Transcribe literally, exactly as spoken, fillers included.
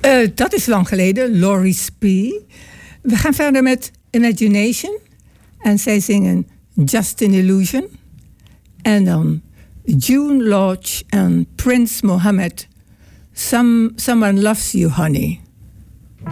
Uh, dat is lang geleden, Laurie Spee. We gaan verder met Imagination. En zij zingen Just an Illusion. En dan June Lodge en Prince Mohammed. Some, Someone Loves You, Honey.